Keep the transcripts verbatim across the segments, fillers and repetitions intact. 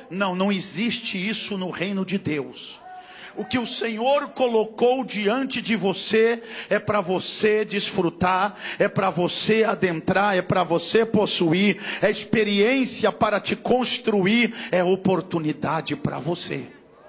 Não, não existe isso no reino de Deus. O que o Senhor colocou diante de você é para você desfrutar, é para você adentrar, é para você possuir, é experiência para te construir, é oportunidade para você.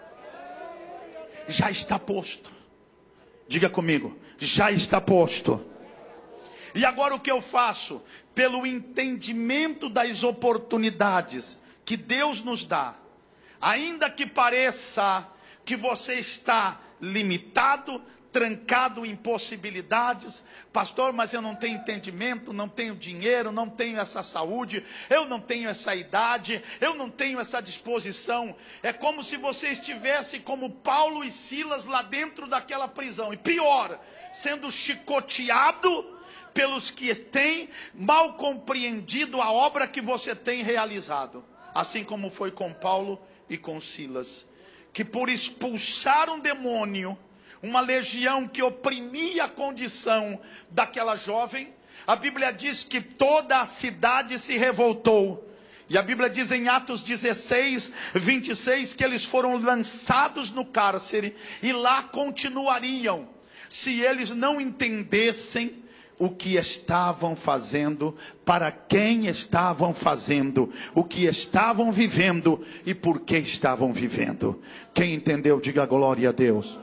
Já está posto. Diga comigo, já está posto. E agora o que eu faço? Pelo entendimento das oportunidades que Deus nos dá, ainda que pareça que você está limitado, trancado em possibilidades, pastor, mas eu não tenho entendimento, não tenho dinheiro, não tenho essa saúde, eu não tenho essa idade, eu não tenho essa disposição. É como se você estivesse como Paulo e Silas lá dentro daquela prisão, e pior, sendo chicoteado pelos que têm mal compreendido a obra que você tem realizado, assim como foi com Paulo e com Silas, que por expulsar um demônio, uma legião que oprimia a condição daquela jovem, a Bíblia diz que toda a cidade se revoltou. E a Bíblia diz em Atos dezesseis, vinte e seis, que eles foram lançados no cárcere e lá continuariam, se eles não entendessem o que estavam fazendo, para quem estavam fazendo, o que estavam vivendo e por que estavam vivendo. Quem entendeu, diga glória a Deus.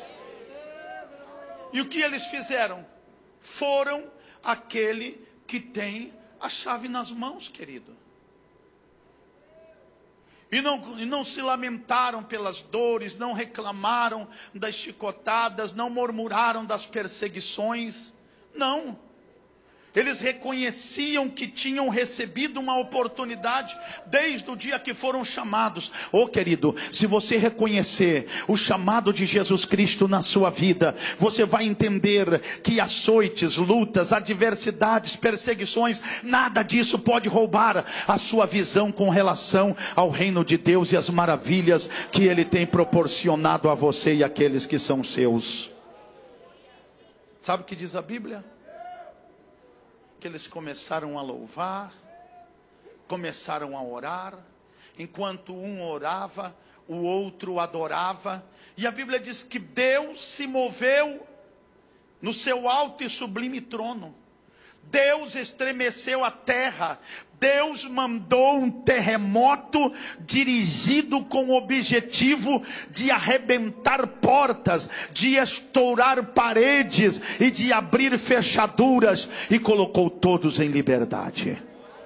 E o que eles fizeram? Foram aquele que tem a chave nas mãos, querido. E não, e não se lamentaram pelas dores, não reclamaram das chicotadas, não murmuraram das perseguições. Não, eles reconheciam que tinham recebido uma oportunidade desde o dia que foram chamados. Oh querido, se você reconhecer o chamado de Jesus Cristo na sua vida, você vai entender que açoites, lutas, adversidades, perseguições, nada disso pode roubar a sua visão com relação ao reino de Deus e as maravilhas que Ele tem proporcionado a você e aqueles que são seus. Sabe o que diz a Bíblia? Que eles começaram a louvar, começaram a orar, enquanto um orava, o outro adorava, e a Bíblia diz que Deus se moveu no seu alto e sublime trono. Deus estremeceu a terra, Deus mandou um terremoto dirigido com o objetivo de arrebentar portas, de estourar paredes e de abrir fechaduras, e colocou todos em liberdade.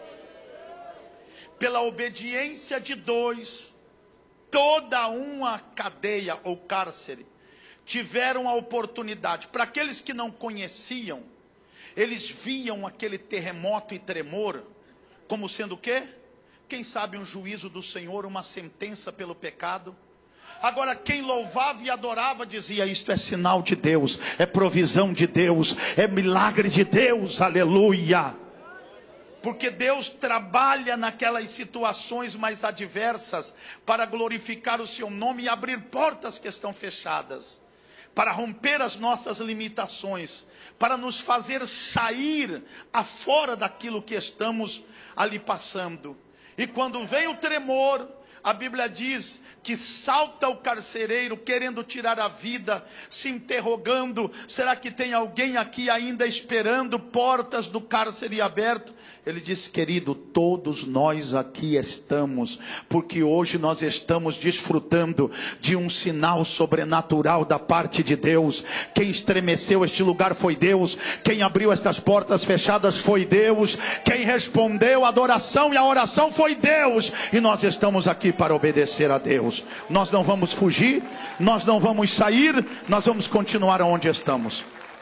Pela obediência de dois, toda uma cadeia ou cárcere tiveram a oportunidade. Para aqueles que não conheciam, eles viam aquele terremoto e tremor como sendo o quê? Quem sabe um juízo do Senhor, uma sentença pelo pecado. Agora quem louvava e adorava dizia: isto é sinal de Deus, é provisão de Deus, é milagre de Deus, aleluia. Porque Deus trabalha naquelas situações mais adversas para glorificar o seu nome e abrir portas que estão fechadas, para romper as nossas limitações, para nos fazer sair afora daquilo que estamos ali passando. E quando vem o tremor, a Bíblia diz que salta o carcereiro querendo tirar a vida, se interrogando: será que tem alguém aqui ainda esperando, portas do cárcere aberto? Ele disse: querido, todos nós aqui estamos, porque hoje nós estamos desfrutando de um sinal sobrenatural da parte de Deus. Quem estremeceu este lugar foi Deus, quem abriu estas portas fechadas foi Deus, quem respondeu a adoração e a oração foi Deus, e nós estamos aqui para obedecer a Deus. Nós não vamos fugir, nós não vamos sair, nós vamos continuar onde estamos.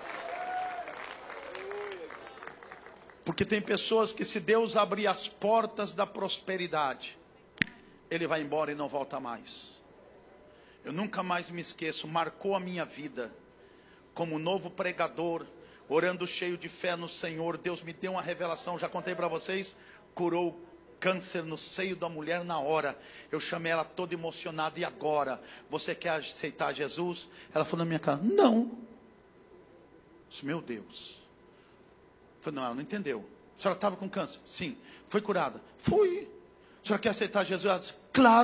Porque tem pessoas que, se Deus abrir as portas da prosperidade, ele vai embora e não volta mais. Eu nunca mais me esqueço, marcou a minha vida como novo pregador, orando cheio de fé no Senhor. Deus me deu uma revelação, já contei para vocês, curou câncer no seio da mulher na hora. Eu chamei ela toda emocionada: e agora? Você quer aceitar Jesus? Ela falou na minha cara: não. Eu disse: meu Deus. Eu falei: não, ela não entendeu. A senhora estava com câncer? Sim. Foi curada? Fui. A senhora quer aceitar Jesus? Ela disse: claro.